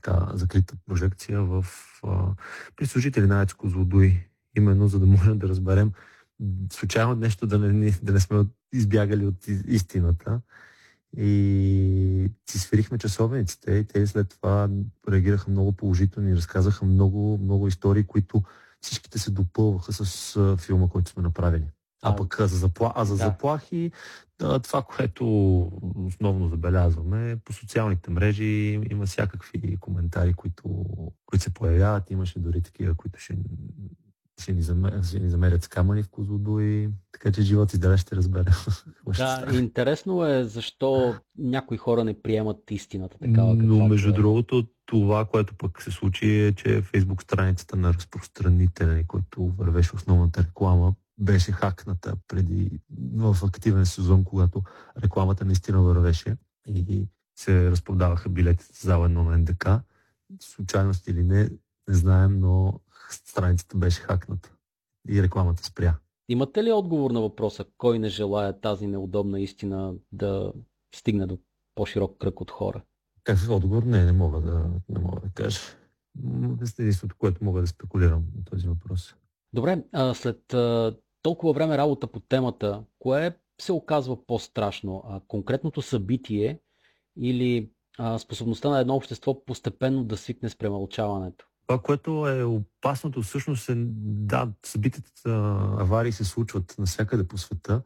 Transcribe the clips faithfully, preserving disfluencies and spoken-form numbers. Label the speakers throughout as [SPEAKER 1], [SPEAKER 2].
[SPEAKER 1] така закрита прожекция в, а, при служители на АЕЦ Козлодуй. Именно за да можем да разберем случайно нещо да не, да не сме избягали от истината. И си сверихме часовниците и те след това реагираха много положително и разказаха много, много истории, които всичките се допълваха с а, филма, който сме направили. А, а пък за, запла... а за да. заплахи, да, това, което основно забелязваме, по социалните мрежи има всякакви коментари, които, които се появяват. Имаше дори такива, които ще, ще, ни, замер... ще ни замерят с камъни в Козлодуй, така че живот и далеч ще разберем.
[SPEAKER 2] Да, интересно е защо някои хора не приемат истината такава.
[SPEAKER 1] Но между е. другото, това, което пък се случи е, че Фейсбук страницата на разпространителя, който вървеше основната реклама, беше хакната преди в активен сезон, когато рекламата наистина вървеше и се разпродаваха билетите за зала едно на Ен Де Ка. Случайност или не, не знаем, но страницата беше хакната и рекламата спря.
[SPEAKER 2] Имате ли отговор на въпроса, кой не желая тази неудобна истина да стигне до по-широк кръг от хора?
[SPEAKER 1] Какъв отговор? Не, не мога да, не мога да кажа. Единството, което мога да спекулирам на този въпрос.
[SPEAKER 2] Добре, а след а, толкова време работа по темата, кое се оказва по-страшно? А, конкретното събитие или а, способността на едно общество постепенно да свикне с премълчаването?
[SPEAKER 1] Това, което е опасното, всъщност е, да, събитията, аварии се случват навсякъде по света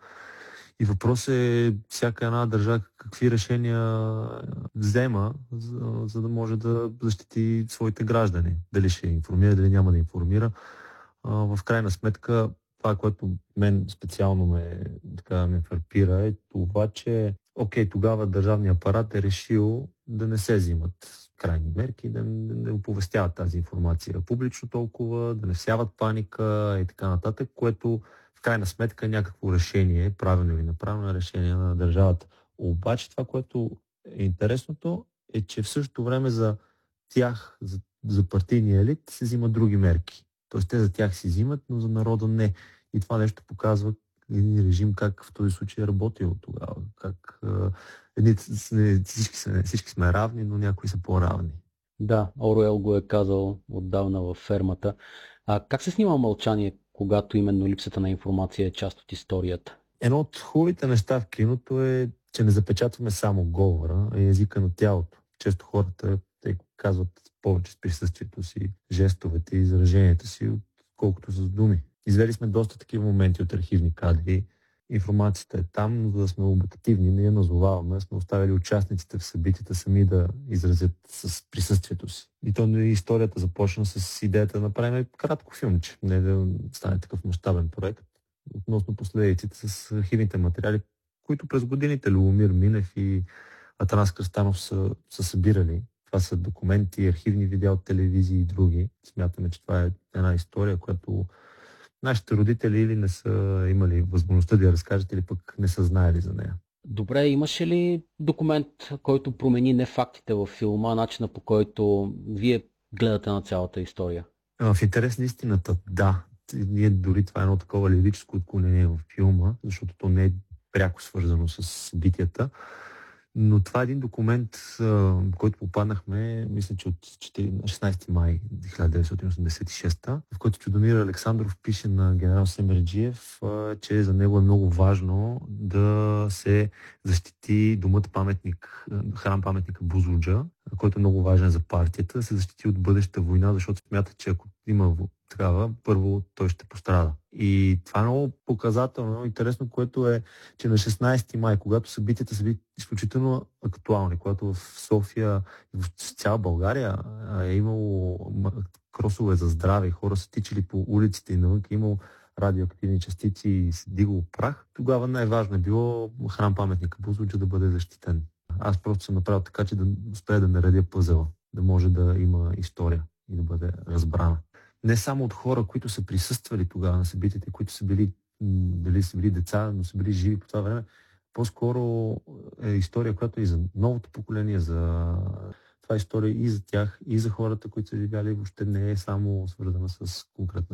[SPEAKER 1] и въпрос е всяка една държава какви решения взема, за, за да може да защити своите граждани. Дали ще информира, дали няма да информира. А, в крайна сметка, това, което мен специално ме, така, ме фарпира, е това, че окей, тогава държавният апарат е решил да не се взимат крайни мерки, да не оповестяват тази информация публично толкова, да не всяват паника и така нататък, което в крайна сметка е някакво решение, правилно или неправилно решение на държавата. Обаче това, което е интересното, е, че в същото време за тях, за, за партийния елит се взимат други мерки. Тоест те за тях си взимат, но за народа не. И това нещо показва един режим как в този случай е работил тогава. Как едни, всички, сме, всички сме равни, но някои са по-равни.
[SPEAKER 2] Да, Оруел го е казал отдавна във Фермата. А как се снима мълчание, когато именно липсата на информация е част от историята?
[SPEAKER 1] Едно от хубавите неща в киното е, че не запечатваме само говора, а езика на тялото. Често хората те казват повече с присъствието си, жестовете и израженията си, колкото с думи. Извели сме доста такива моменти от архивни кадри. Информацията е там, но за да сме обективни, не я назоваваме, сме оставили участниците в събитията сами да изразят с присъствието си. И то историята започна с идеята да направим кратко филмче, не да стане такъв мащабен проект, относно последиците с архивните материали, които през годините Любомир Минев и Атанас Кръстанов са, са събирали. Това са документи, архивни видеа от телевизии и други. Смятаме, че това е една история, която нашите родители или не са имали възможността да я разкажат, или пък не са знаели за нея.
[SPEAKER 2] Добре, имаше ли документ, който промени не фактите във филма, начина по който вие гледате на цялата история?
[SPEAKER 1] В интерес на истината, да. Ние дори това е едно такова лирическо отклонение в филма, защото то не е пряко свързано с събитията. Но това е един документ, който попаднахме, мисля, че от шестнайсети май хиляда деветстотин осемдесет и шеста, в който Чудомир Александров пише на генерал Семерджиев, че за него е много важно да се защити домът паметник, храм паметника Бузлуджа, който е много важен за партията, да се защити от бъдеща война, защото смята, че ако има такава, първо той ще пострада. И това е много показателно, много интересно, което е, че на шестнайсети май, когато събитията са били изключително актуални, когато в София и в цяла България е имало кросове за здраве, хора са тичали по улиците и навън, е имало радиоактивни частици и се дигало прах, тогава най-важно е било храм паметника Бузлуджа да бъде защитен. Аз просто съм направил така, че да успея да наредя пъзела, да може да има история и да бъде разбрана. Не само от хора, които са присъствали тогава на събитията, които са били, дали са били деца, но са били живи по това време. По-скоро е история, която е и за новото поколение, за това е история и за тях, и за хората, които са живяли. Въобще не е само свързана с конкретна